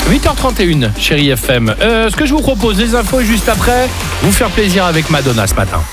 8h31, chérie FM. Ce que je vous propose, les infos et juste après, vous faire plaisir avec Madonna ce matin.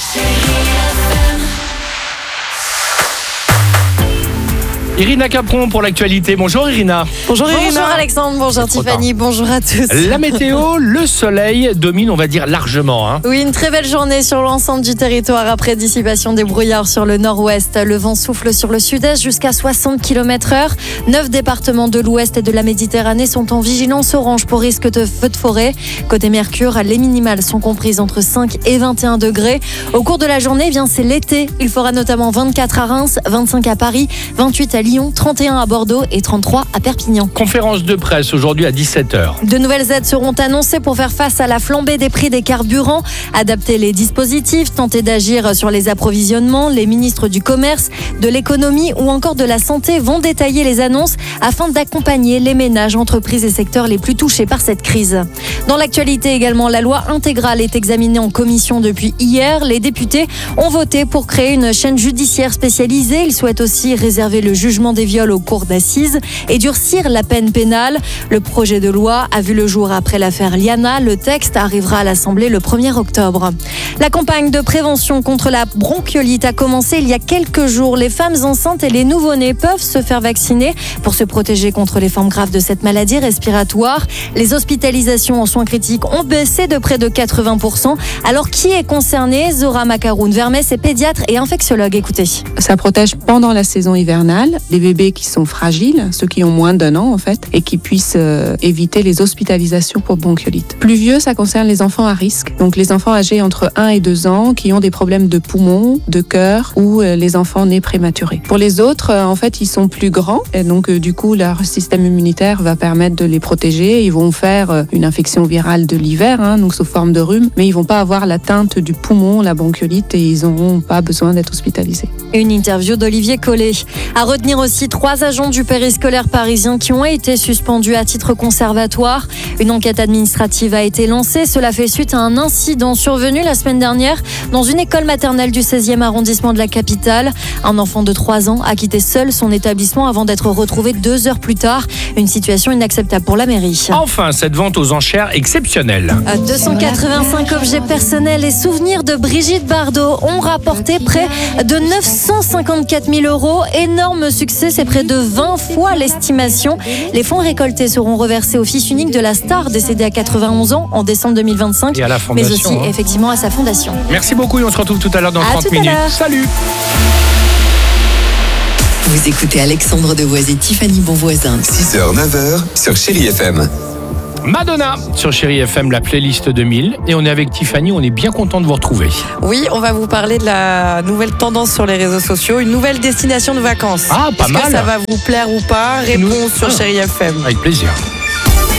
Irina Capron pour l'actualité. Bonjour Irina. Bonjour Alexandre, bonjour Tiffany, bonjour à tous. La météo, le soleil domine, on va dire largement. Oui, une très belle journée sur l'ensemble du territoire après dissipation des brouillards sur le nord-ouest. Le vent souffle sur le sud-est jusqu'à 60 km/h. 9 départements de l'ouest et de la Méditerranée sont en vigilance orange pour risque de feux de forêt. Côté Mercure, les minimales sont comprises entre 5 et 21 degrés. Au cours de la journée, c'est l'été. Il fera notamment 24 à Reims, 25 à Paris, 28 à Lyon, 31 à Bordeaux et 33 à Perpignan. Conférence de presse aujourd'hui à 17h. De nouvelles aides seront annoncées pour faire face à la flambée des prix des carburants, adapter les dispositifs, tenter d'agir sur les approvisionnements. Les ministres du commerce, de l'économie ou encore de la santé vont détailler les annonces afin d'accompagner les ménages, entreprises et secteurs les plus touchés par cette crise. Dans l'actualité également, la loi intégrale est examinée en commission depuis hier. Les députés ont voté pour créer une chaîne judiciaire spécialisée. Ils souhaitent aussi réserver le jugement des viols aux cours d'assises et durcir la peine pénale. Le projet de loi a vu le jour après l'affaire Liana. Le texte arrivera à l'Assemblée le 1er octobre. La campagne de prévention contre la bronchiolite a commencé il y a quelques jours. Les femmes enceintes et les nouveau-nés peuvent se faire vacciner pour se protéger contre les formes graves de cette maladie respiratoire. Les hospitalisations en soins critiques ont baissé de près de 80%. Alors qui est concerné? Zora Macaroun, Vermès est pédiatre et infectiologue. Écoutez. Ça protège pendant la saison hivernale les bébés qui sont fragiles, ceux qui ont moins d'1 an en fait, et qui puissent éviter les hospitalisations pour bronchiolite. Plus vieux, ça concerne les enfants à risque, donc les enfants âgés entre 1 et 2 ans qui ont des problèmes de poumons, de cœur ou les enfants nés prématurés. Pour les autres, en fait, ils sont plus grands et donc du coup, leur système immunitaire va permettre de les protéger. Ils vont faire une infection virale de l'hiver, donc sous forme de rhume, mais ils vont pas avoir l'atteinte du poumon, la bronchiolite, et ils n'auront pas besoin d'être hospitalisés. Une interview d'Olivier Collet. À retenir aussi 3 agents du périscolaire parisien qui ont été suspendus à titre conservatoire. Une enquête administrative a été lancée. Cela fait suite à un incident survenu la semaine dernière dans une école maternelle du 16e arrondissement de la capitale. Un enfant de 3 ans a quitté seul son établissement avant d'être retrouvé 2 heures plus tard. Une situation inacceptable pour la mairie. Enfin, cette vente aux enchères exceptionnelle. 285 objets personnels et souvenirs de Brigitte Bardot ont rapporté près de 954 000 €. Énorme succès, c'est près de 20 fois l'estimation. Les fonds récoltés seront reversés au fils unique de la star décédée à 91 ans en décembre 2025. Et à la fondation. Mais aussi effectivement à sa fondation. Merci beaucoup et on se retrouve tout à l'heure dans 30 minutes. Salut. Vous écoutez Alexandre Devoise et Tiffany Bonvoisin. 6h, 9h sur Chérie FM. Madonna sur Chérie FM, la playlist 2000. Et on est avec Tiffany, on est bien content de vous retrouver. Oui, on va vous parler de la nouvelle tendance sur les réseaux sociaux, une nouvelle destination de vacances. Ah, pas mal. Est-ce que ça va vous plaire ou pas? Réponse sur Chérie FM. Avec plaisir.